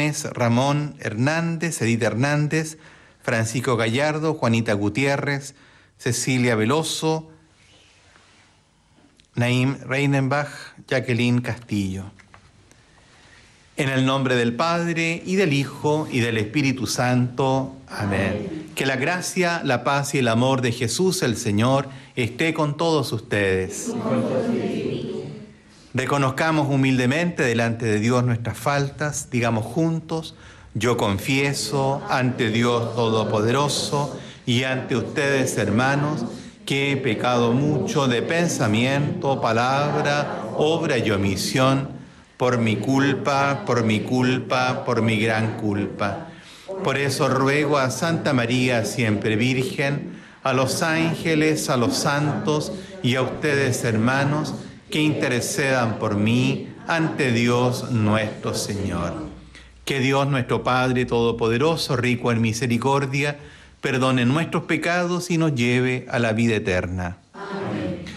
James Ramón Hernández, Edith Hernández, Francisco Gallardo, Juanita Gutiérrez, Cecilia Veloso, Naim Reinenbach, Jacqueline Castillo. En el nombre del Padre, y del Hijo, y del Espíritu Santo. Amén. Que la gracia, la paz y el amor de Jesús el Señor esté con todos ustedes. Reconozcamos humildemente delante de Dios nuestras faltas. Digamos juntos: yo confieso ante Dios Todopoderoso y ante ustedes, hermanos, que he pecado mucho de pensamiento, palabra, obra y omisión, por mi culpa, por mi gran culpa. Por eso ruego a Santa María, siempre Virgen, a los ángeles, a los santos y a ustedes, hermanos, que intercedan por mí ante Dios nuestro Señor. Que Dios nuestro Padre Todopoderoso, rico en misericordia, perdone nuestros pecados y nos lleve a la vida eterna.